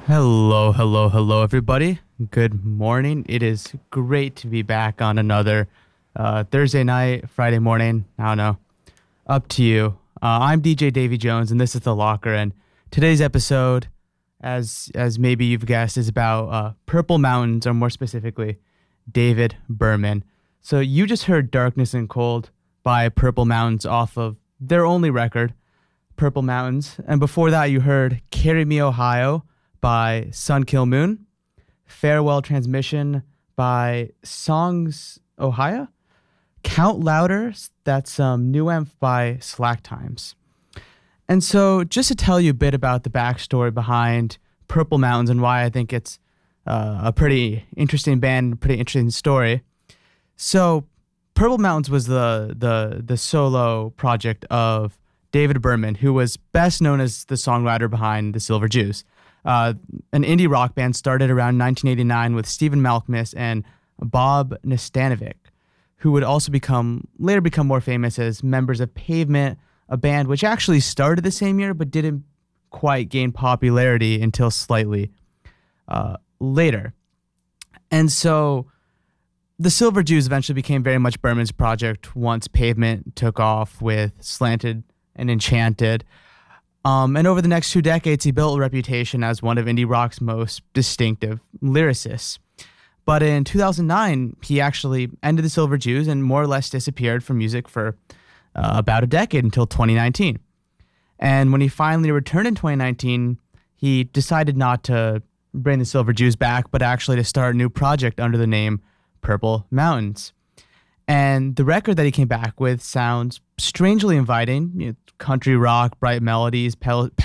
Hello, hello, hello, everybody. Good morning. It is great to be back on another Thursday night, Friday morning. I don't know. Up to you. I'm DJ Davy Jones, and this is The Locker. And today's episode, as maybe you've guessed, is about Purple Mountains, or more specifically, David Berman. So you just heard Darkness and Cold by Purple Mountains off of their only record, Purple Mountains. And before that, you heard Carry Me Ohio by Sun Kill Moon, Farewell Transmission by Songs Ohio, Count Louder, that's New Amph by Slack Times. And so just to tell you a bit about the backstory behind Purple Mountains and why I think it's a pretty interesting band, a pretty interesting story. So Purple Mountains was the solo project of David Berman, who was best known as the songwriter behind the Silver Jews. An indie rock band started around 1989 with Stephen Malkmus and Bob Nastanovic, who would also later become more famous as members of Pavement, a band which actually started the same year but didn't quite gain popularity until slightly later. And so the Silver Jews eventually became very much Berman's project once Pavement took off with Slanted and Enchanted. And over the next 2 decades, he built a reputation as one of indie rock's most distinctive lyricists. But in 2009, he actually ended the Silver Jews and more or less disappeared from music for about a decade until 2019. And when he finally returned in 2019, he decided not to bring the Silver Jews back, but actually to start a new project under the name Purple Mountains. And the record that he came back with sounds strangely inviting, country rock, bright melodies,